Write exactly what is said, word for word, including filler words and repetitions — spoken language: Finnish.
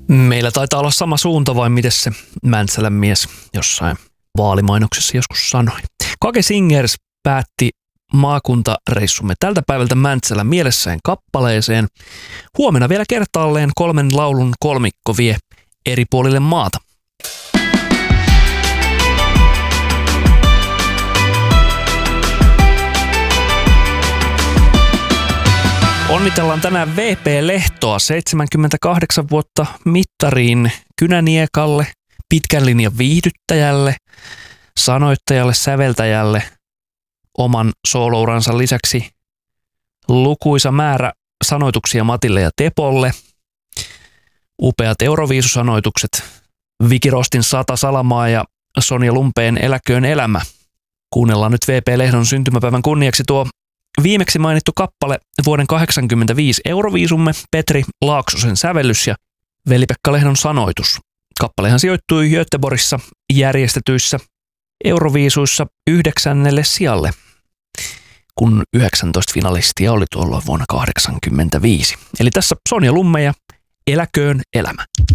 Meillä taitaa olla sama suunta, vai miten se Mäntsälän mies jossain vaalimainoksessa joskus sanoi. Kake Singers päätti maakuntareissumme tältä päivältä Mäntsälän mielessään kappaleeseen. Huomenna vielä kertaalleen kolmen laulun kolmikko vie eri puolille maata. Onnitellaan tänään V P Lehtoa seitsemänkymmentäkahdeksan vuotta mittariin kynäniekalle, pitkän linjan viihdyttäjälle, sanoittajalle, säveltäjälle, oman soolouransa lisäksi lukuisa määrä sanoituksia Matille ja Tepolle, upeat Euroviisusanoitukset, Viki Rostin Sata salamaa ja Sonja Lumpeen Eläköön elämä. Kuunnellaan nyt V P Lehdon syntymäpäivän kunniaksi tuo viimeksi mainittu kappale vuoden kahdeksankymmentäviisi Euroviisumme, Petri Laaksosen sävellys ja Veli-Pekka Lehdon sanoitus. Kappalehan sijoittui Göteborgissa järjestetyissä Euroviisuissa yhdeksännelle sijalle, kun yhdeksäntoista finalistia oli tuolloin vuonna kahdeksankymmentäviisi. Eli tässä Sonja Lumme ja Eläköön elämä.